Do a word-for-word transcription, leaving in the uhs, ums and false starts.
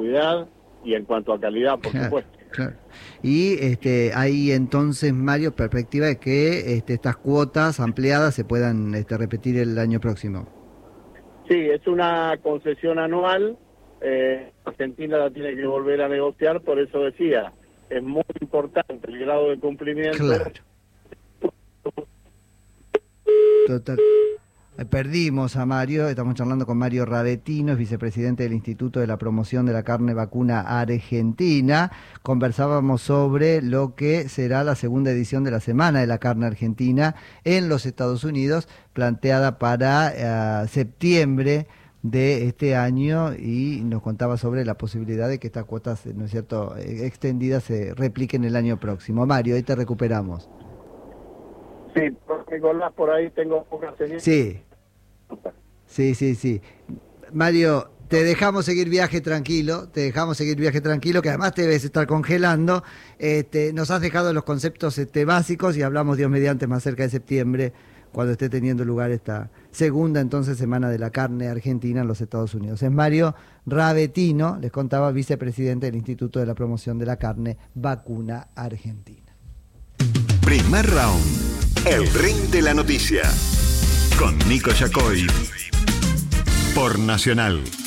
seguridad y en cuanto a calidad, por claro, supuesto. Claro. Y este, hay entonces, Mario, perspectiva de que este, estas cuotas ampliadas se puedan este, repetir el año próximo. Sí, es una concesión anual. Eh, Argentina la tiene que volver a negociar, por eso decía, es muy importante el grado de cumplimiento. Claro. Total. Perdimos a Mario, estamos charlando con Mario Ravetino, es vicepresidente del Instituto de la Promoción de la Carne Vacuna Argentina. Conversábamos sobre lo que será la segunda edición de la Semana de la Carne Argentina en los Estados Unidos, planteada para uh, septiembre de este año, y nos contaba sobre la posibilidad de que estas cuotas, ¿no es cierto?, extendidas se repliquen el año próximo. Mario, ahí te recuperamos. Sí, Nicolás, por ahí tengo pocas señales. Sí. Sí, sí, sí. Mario, te dejamos seguir viaje tranquilo, te dejamos seguir viaje tranquilo, que además te debes estar congelando. Este, nos has dejado los conceptos este, básicos y hablamos, Dios mediante, más cerca de septiembre, cuando esté teniendo lugar esta segunda entonces Semana de la Carne Argentina en los Estados Unidos. Es Mario Ravetino, les contaba, vicepresidente del Instituto de la Promoción de la Carne Vacuna Argentina. Primer round, el ring de la noticia, con Nico Yacoy, por Nacional.